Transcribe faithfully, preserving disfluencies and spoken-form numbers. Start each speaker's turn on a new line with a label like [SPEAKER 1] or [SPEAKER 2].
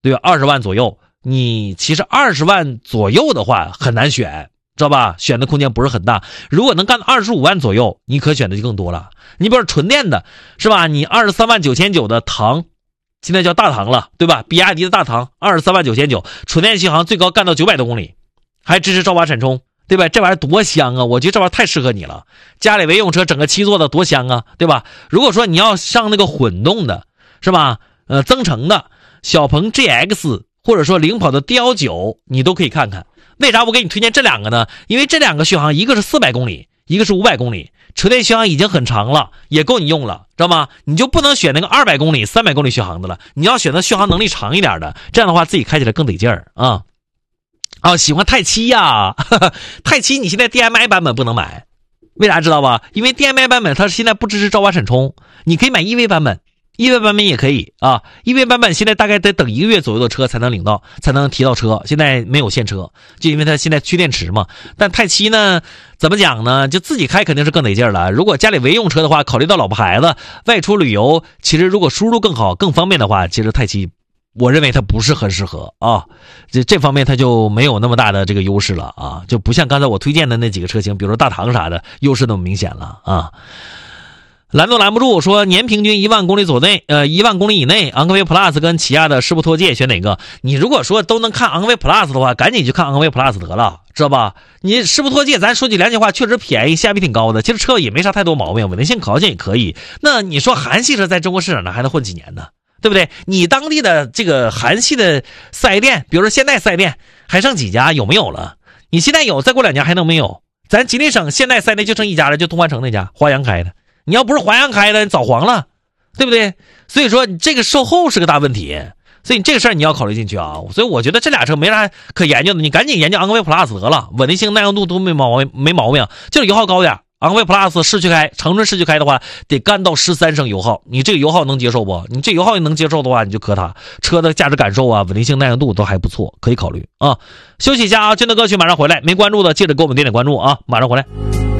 [SPEAKER 1] 对吧？二十万左右，你其实二十万左右的话很难选，知道吧？选的空间不是很大。如果能干到二十五万左右，你可选的就更多了。你比如说纯电的，是吧？你二十三万九千九的唐，现在叫大唐了，对吧？比亚迪的大唐二十三万九千九，纯电续航最高干到九百多公里，还支持超滑闪充，对吧？这玩意儿多香啊！我觉得这玩意儿太适合你了。家里维用车整个七座的多香啊，对吧？如果说你要上那个混动的，是吧？呃，增程的小鹏 G X 或者说领跑的 D 一九，你都可以看看。为啥我给你推荐这两个呢？因为这两个续航，一个是四百公里，一个是五百公里，纯电续航已经很长了，也够你用了，知道吗？你就不能选那个二百公里、三百公里续航的了，你要选择续航能力长一点的，这样的话自己开起来更得劲儿啊。啊，喜欢泰七呀，呵呵，泰七你现在 D M I 版本不能买，为啥知道吧？因为 D M I 版本它现在不支持超滑闪充，你可以买 E V 版本。E V 版本也可以啊 ，E V 版本现在大概得等一个月左右的车才能领到，才能提到车。现在没有现车，就因为它现在缺电池嘛。但泰七呢，怎么讲呢？就自己开肯定是更得劲儿了。如果家里维用车的话，考虑到老婆孩子外出旅游，其实如果输入更好、更方便的话，其实泰七，我认为它不是很适合啊。这这方面它就没有那么大的这个优势了啊，就不像刚才我推荐的那几个车型，比如说大唐啥的，优势那么明显了啊。拦都拦不住，说年平均一万公里左内，呃，一万公里以内，昂科威 Plus 跟起亚的世博拓界选哪个？你如果说都能看昂科威 Plus 的话，赶紧去看昂科威 Plus 得了，知道吧？你世博拓界，咱说句良心话，确实便宜，性价比挺高的，其实车也没啥太多毛病，稳定性好像也可以。那你说韩系车在中国市场上还能混几年呢？对不对？你当地的这个韩系的四 S 店，比如说现代四 S 店，还剩几家？有没有了？你现在有，再过两年还能没有？咱吉林省现代四 S 店就剩一家了，就东莞城那家，华阳开的。你要不是华阳开的，早黄了，对不对？所以说你这个售后是个大问题，所以你这个事儿你要考虑进去啊。所以我觉得这俩车没啥可研究的，你赶紧研究昂科威 Plus 得了，稳定性、耐用度都没毛病，没毛病，就是油耗高点。昂科威 Plus 市区开，长春市区开的话，得干到十三升油耗，你这个油耗能接受不？你这油耗能接受的话，你就可它车的驾驶感受啊、稳定性、耐用度都还不错，可以考虑啊。休息一下啊，真的歌曲马上回来，没关注的记得给我们点点关注啊，马上回来。